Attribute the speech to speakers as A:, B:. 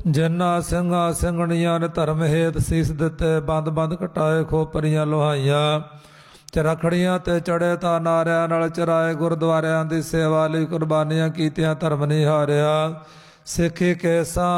A: ਜਿਨ੍ਹਾਂ ਸਿੰਘਾਂ ਸਿੰਘਣੀਆਂ ਨੇ ਧਰਮ ਹੇਤ ਸੀਸ ਦਿੱਤੇ, ਬੰਦ ਬੰਦ ਕਟਾਏ ਖੋਪਰੀਆਂ ਲੋਹਾਈਆਂ, ਚਰਖੜੀਆਂ ਤੇ ਚੜੇ ਤਾਂ ਨਾਰਿਆਂ ਨਾਲ ਚਰਾਏ, ਗੁਰਦੁਆਰਿਆਂ ਦੀ ਸੇਵਾ ਲਈ ਕੁਰਬਾਨੀਆਂ ਕੀਤੀਆਂ, ਧਰਮ ਨਹੀਂ ਹਾਰਿਆ। ਸਿੱਖੀ ਕੇਸਾਂ